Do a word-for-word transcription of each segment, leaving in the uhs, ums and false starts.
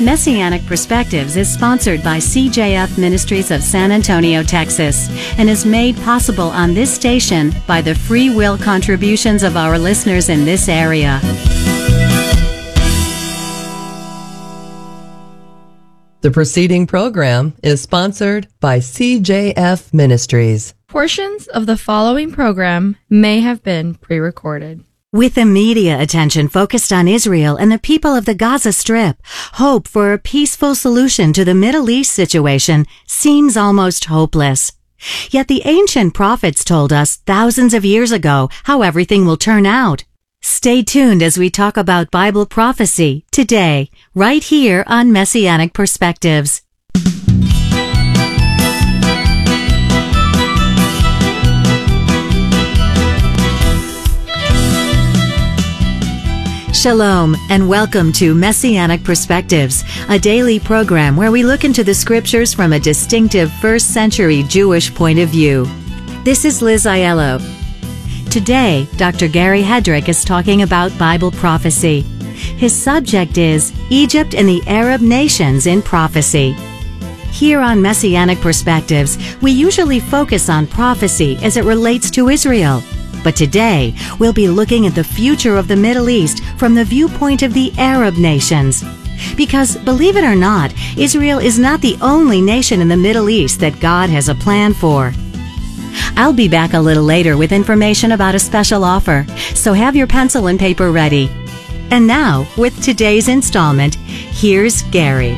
Messianic Perspectives is sponsored by C J F Ministries of San Antonio, Texas, and is made possible on this station by the free will contributions of our listeners in this area. The preceding program is sponsored by C J F Ministries. Portions of the following program may have been pre-recorded. With the media attention focused on Israel and the people of the Gaza Strip, hope for a peaceful solution to the Middle East situation seems almost hopeless. Yet the ancient prophets told us thousands of years ago how everything will turn out. Stay tuned as we talk about Bible prophecy today, right here on Messianic Perspectives. Shalom, and welcome to Messianic Perspectives, a daily program where we look into the scriptures from a distinctive first century Jewish point of view. This is Liz Aiello. Today, Doctor Gary Hedrick is talking about Bible prophecy. His subject is Egypt and the Arab Nations in Prophecy. Here on Messianic Perspectives, we usually focus on prophecy as it relates to Israel. But today, we'll be looking at the future of the Middle East from the viewpoint of the Arab nations. Because, believe it or not, Israel is not the only nation in the Middle East that God has a plan for. I'll be back a little later with information about a special offer, so have your pencil and paper ready. And now, with today's installment, here's Gary.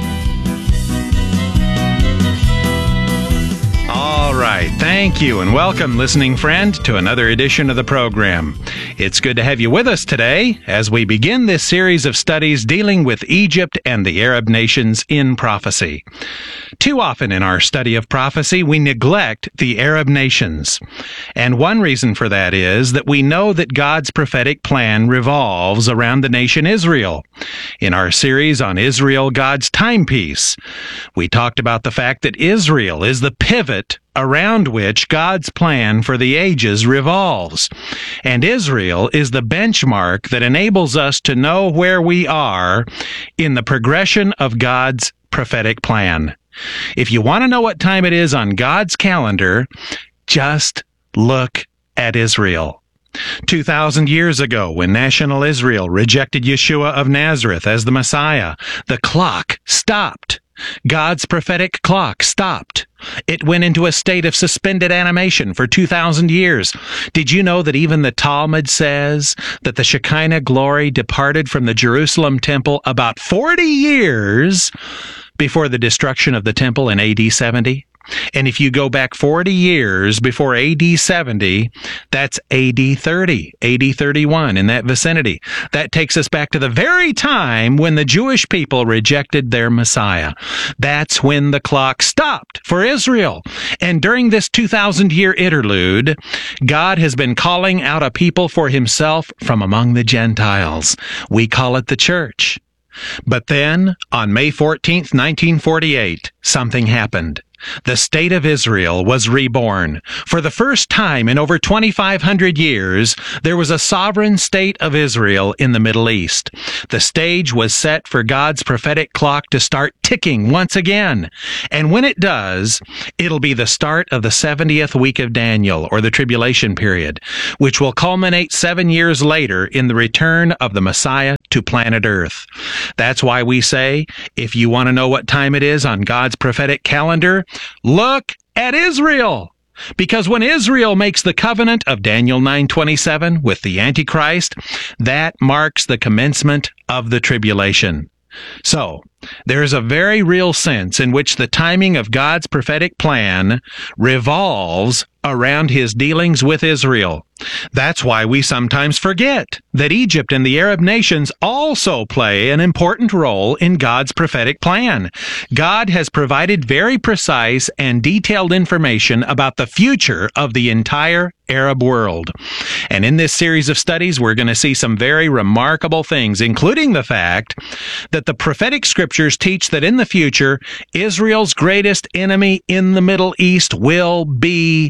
All right. Thank you and welcome, listening friend, to another edition of the program. It's good to have you with us today as we begin this series of studies dealing with Egypt and the Arab nations in prophecy. Too often in our study of prophecy, we neglect the Arab nations. And one reason for that is that we know that God's prophetic plan revolves around the nation Israel. In our series on Israel, God's timepiece, we talked about the fact that Israel is the pivot around which God's plan for the ages revolves. And Israel is the benchmark that enables us to know where we are in the progression of God's prophetic plan. If you want to know what time it is on God's calendar, just look at Israel. Two thousand years ago, when national Israel rejected Yeshua of Nazareth as the Messiah, the clock stopped. God's prophetic clock stopped. It went into a state of suspended animation for two thousand years. Did you know that even the Talmud says that the Shekinah glory departed from the Jerusalem temple about forty years before the destruction of the temple in A D seventy? And if you go back forty years before A D seventy, that's A D thirty, A D thirty-one, in that vicinity. That takes us back to the very time when the Jewish people rejected their Messiah. That's when the clock stopped for Israel. And during this two thousand year interlude, God has been calling out a people for himself from among the Gentiles. We call it the church. But then, on May fourteenth, nineteen forty-eight, something happened. The state of Israel was reborn. For the first time in over twenty-five hundred years, there was a sovereign state of Israel in the Middle East. The stage was set for God's prophetic clock to start ticking once again. And when it does, it'll be the start of the seventieth week of Daniel, or the tribulation period, which will culminate seven years later in the return of the Messiah to planet Earth. That's why we say, if you want to know what time it is on God's prophetic calendar, look at Israel. Because when Israel makes the covenant of Daniel nine twenty-seven with the Antichrist, that marks the commencement of the tribulation. So, there is a very real sense in which the timing of God's prophetic plan revolves around his dealings with Israel. That's why we sometimes forget that Egypt and the Arab nations also play an important role in God's prophetic plan. God has provided very precise and detailed information about the future of the entire Arab world. And in this series of studies, we're going to see some very remarkable things, including the fact that the prophetic scriptures teach that in the future, Israel's greatest enemy in the Middle East will be...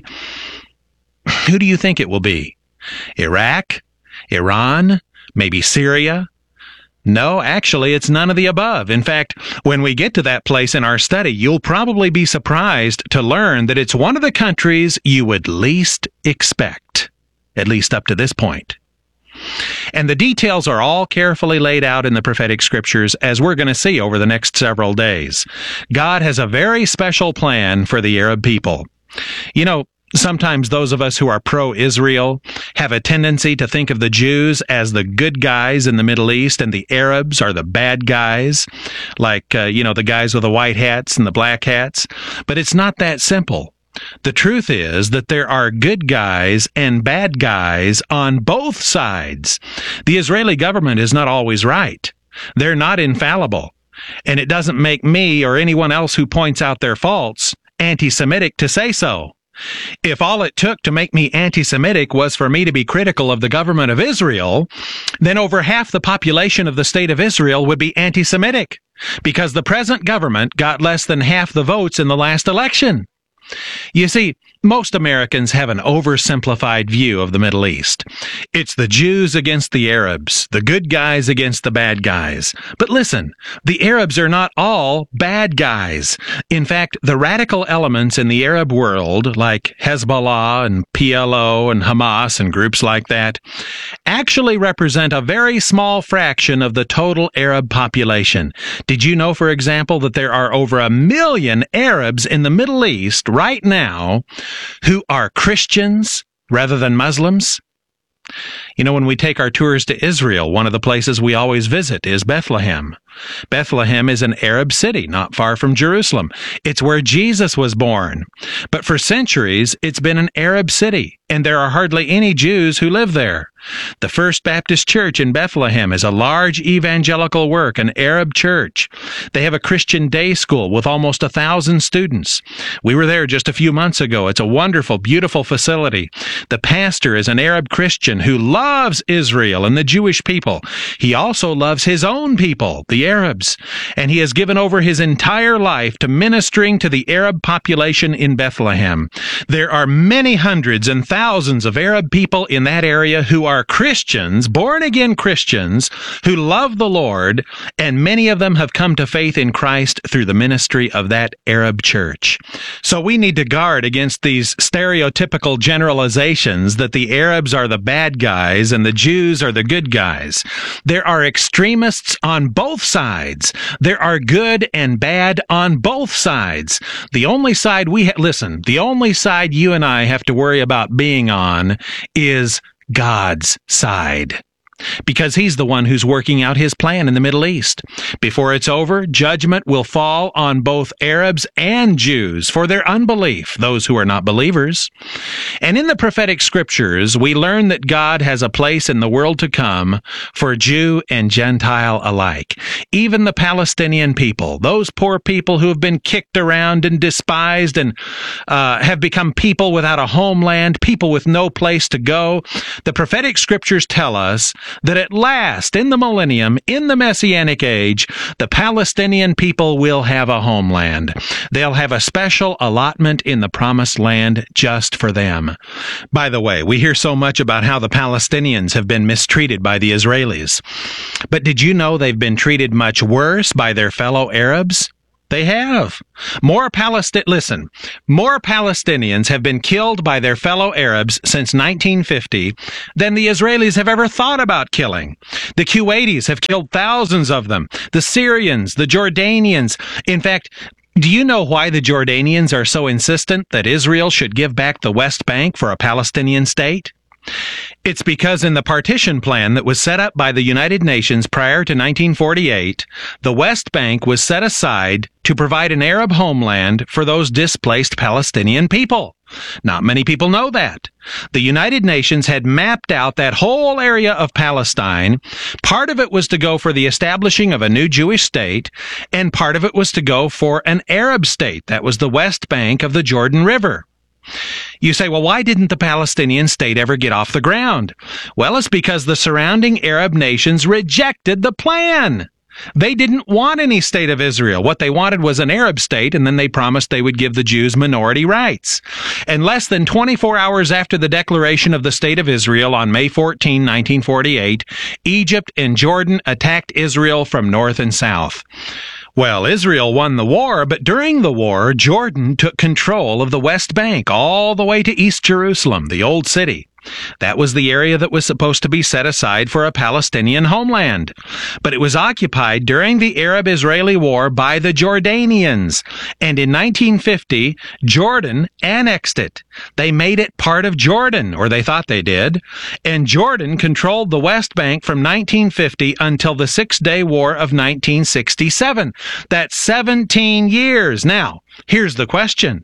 Who do you think it will be? Iraq? Iran? Maybe Syria? No, actually, it's none of the above. In fact, when we get to that place in our study, you'll probably be surprised to learn that it's one of the countries you would least expect, at least up to this point. And the details are all carefully laid out in the prophetic scriptures, as we're going to see over the next several days. God has a very special plan for the Arab people. You know, sometimes those of us who are pro-Israel have a tendency to think of the Jews as the good guys in the Middle East and the Arabs are the bad guys, like, uh, you know, the guys with the white hats and the black hats. But it's not that simple. The truth is that there are good guys and bad guys on both sides. The Israeli government is not always right. They're not infallible. And it doesn't make me or anyone else who points out their faults anti-Semitic to say so. If all it took to make me anti-Semitic was for me to be critical of the government of Israel, then over half the population of the state of Israel would be anti-Semitic, because the present government got less than half the votes in the last election. You see, most Americans have an oversimplified view of the Middle East. It's the Jews against the Arabs, the good guys against the bad guys. But listen, the Arabs are not all bad guys. In fact, the radical elements in the Arab world, like Hezbollah and P L O and Hamas and groups like that, actually represent a very small fraction of the total Arab population. Did you know, for example, that there are over a million Arabs in the Middle East right now who are Christians rather than Muslims? You know, when we take our tours to Israel, one of the places we always visit is Bethlehem. Bethlehem is an Arab city not far from Jerusalem. It's where Jesus was born. But for centuries, it's been an Arab city, and there are hardly any Jews who live there. The First Baptist Church in Bethlehem is a large evangelical work, an Arab church. They have a Christian day school with almost a thousand students. We were there just a few months ago. It's a wonderful, beautiful facility. The pastor is an Arab Christian who loves Israel and the Jewish people. He also loves his own people, the Arabs, and he has given over his entire life to ministering to the Arab population in Bethlehem. There are many hundreds and thousands of Arab people in that area who are Christians, born-again Christians, who love the Lord, and many of them have come to faith in Christ through the ministry of that Arab church. So we need to guard against these stereotypical generalizations that the Arabs are the bad guys and the Jews are the good guys. There are extremists on both sides. There are good and bad on both sides. The only side we ha- listen, the only side you and I have to worry about being on is God's side, because he's the one who's working out his plan in the Middle East. Before it's over, judgment will fall on both Arabs and Jews for their unbelief, those who are not believers. And in the prophetic scriptures, we learn that God has a place in the world to come for Jew and Gentile alike. Even the Palestinian people, those poor people who have been kicked around and despised and uh, have become people without a homeland, people with no place to go. The prophetic scriptures tell us that at last, in the millennium, in the Messianic age, the Palestinian people will have a homeland. They'll have a special allotment in the promised land just for them. By the way, we hear so much about how the Palestinians have been mistreated by the Israelis. But did you know they've been treated much worse by their fellow Arabs? They have. More Palestinians, listen, more Palestinians have been killed by their fellow Arabs since nineteen fifty than the Israelis have ever thought about killing. The Kuwaitis have killed thousands of them. The Syrians, the Jordanians. In fact, do you know why the Jordanians are so insistent that Israel should give back the West Bank for a Palestinian state? It's because in the partition plan that was set up by the United Nations prior to nineteen forty-eight, the West Bank was set aside to provide an Arab homeland for those displaced Palestinian people. Not many people know that. The United Nations had mapped out that whole area of Palestine. Part of it was to go for the establishing of a new Jewish state, and part of it was to go for an Arab state. That was the West Bank of the Jordan River. You say, well, why didn't the Palestinian state ever get off the ground? Well, it's because the surrounding Arab nations rejected the plan. They didn't want any state of Israel. What they wanted was an Arab state, and then they promised they would give the Jews minority rights. And less than twenty-four hours after the declaration of the State of Israel on May fourteenth, nineteen forty-eight, Egypt and Jordan attacked Israel from north and south. Well, Israel won the war, but during the war, Jordan took control of the West Bank all the way to East Jerusalem, the Old City. That was the area that was supposed to be set aside for a Palestinian homeland. But it was occupied during the Arab-Israeli War by the Jordanians. And in nineteen fifty, Jordan annexed it. They made it part of Jordan, or they thought they did. And Jordan controlled the West Bank from nineteen fifty until the Six-Day War of nineteen sixty-seven. That's seventeen years. Now, here's the question.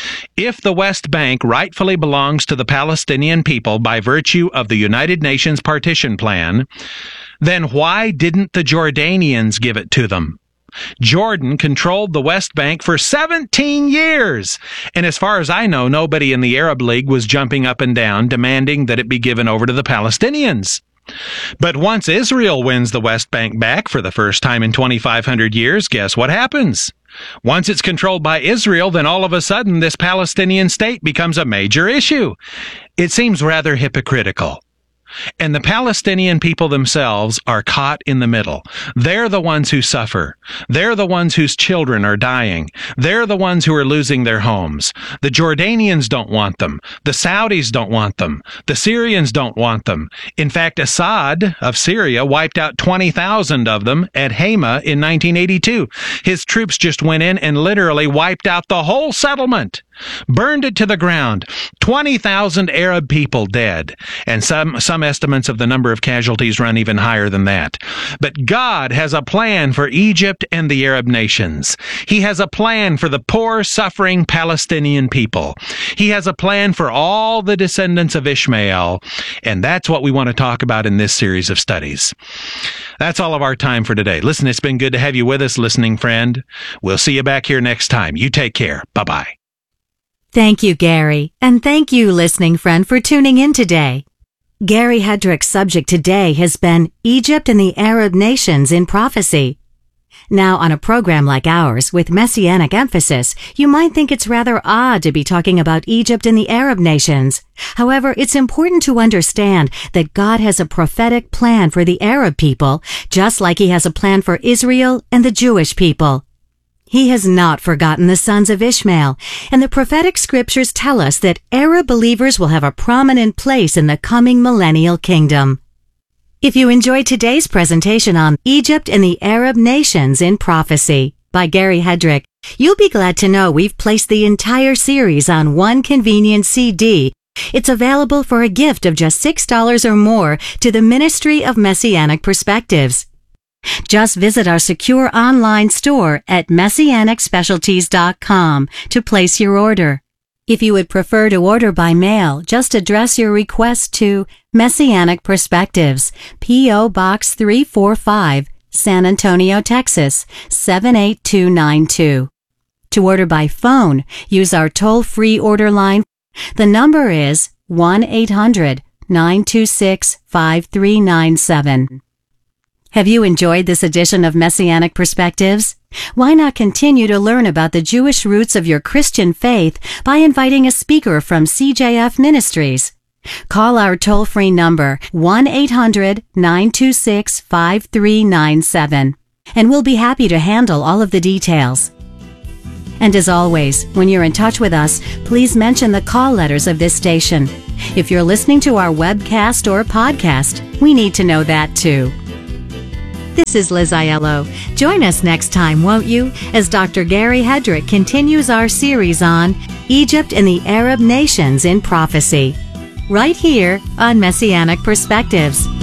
If the West Bank rightfully belongs to the Palestinian people by virtue of the United Nations partition plan, then why didn't the Jordanians give it to them? Jordan controlled the West Bank for seventeen years, and as far as I know, nobody in the Arab League was jumping up and down demanding that it be given over to the Palestinians. But once Israel wins the West Bank back for the first time in twenty-five hundred years, guess what happens? Once it's controlled by Israel, then all of a sudden this Palestinian state becomes a major issue. It seems rather hypocritical. And the Palestinian people themselves are caught in the middle. They're the ones who suffer. They're the ones whose children are dying. They're the ones who are losing their homes. The Jordanians don't want them. The Saudis don't want them. The Syrians don't want them. In fact, Assad of Syria wiped out twenty thousand of them at Hama in nineteen eighty-two. His troops just went in and literally wiped out the whole settlement. Burned it to the ground. twenty thousand Arab people dead. And some, some estimates of the number of casualties run even higher than that. But God has a plan for Egypt and the Arab nations. He has a plan for the poor, suffering Palestinian people. He has a plan for all the descendants of Ishmael. And that's what we want to talk about in this series of studies. That's all of our time for today. Listen, it's been good to have you with us, listening friend. We'll see you back here next time. You take care. Bye-bye. Thank you, Gary, and thank you, listening friend, for tuning in today. Gary Hedrick's subject today has been Egypt and the Arab Nations in Prophecy. Now, on a program like ours, with messianic emphasis, you might think it's rather odd to be talking about Egypt and the Arab nations. However, it's important to understand that God has a prophetic plan for the Arab people, just like He has a plan for Israel and the Jewish people. He has not forgotten the sons of Ishmael, and the prophetic scriptures tell us that Arab believers will have a prominent place in the coming millennial kingdom. If you enjoyed today's presentation on Egypt and the Arab Nations in Prophecy by Gary Hedrick, you'll be glad to know we've placed the entire series on one convenient C D. It's available for a gift of just six dollars or more to the Ministry of Messianic Perspectives. Just visit our secure online store at messianic specialties dot com to place your order. If you would prefer to order by mail, just address your request to Messianic Perspectives, P O Box three forty-five, San Antonio, Texas, seven eight two nine two. To order by phone, use our toll-free order line. The number is one eight hundred nine two six five three nine seven. Have you enjoyed this edition of Messianic Perspectives? Why not continue to learn about the Jewish roots of your Christian faith by inviting a speaker from C J F Ministries? Call our toll-free number one eight hundred nine two six five three nine seven, and we'll be happy to handle all of the details. And as always, when you're in touch with us, please mention the call letters of this station. If you're listening to our webcast or podcast, we need to know that too. This is Liz Aiello. Join us next time, won't you, as Doctor Gary Hedrick continues our series on Egypt and the Arab Nations in Prophecy, right here on Messianic Perspectives.